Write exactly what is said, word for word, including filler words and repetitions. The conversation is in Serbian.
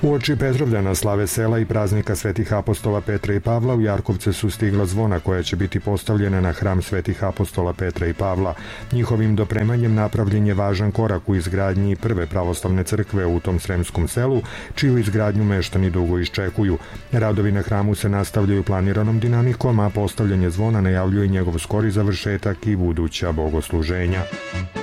Uoči Petrovdana, slave sela i praznika svetih apostola Petra i Pavla, u Jarkovce su stigla zvona koja će biti postavljena na hram svetih apostola Petra i Pavla. Njihovim dopremanjem napravljen je važan korak u izgradnji prve pravoslavne crkve u tom sremskom selu, čiju izgradnju meštani dugo iščekuju. Radovi na hramu se nastavljaju planiranom dinamikom, a postavljanje zvona najavljuje njegov skori završetak i buduća bogosluženja.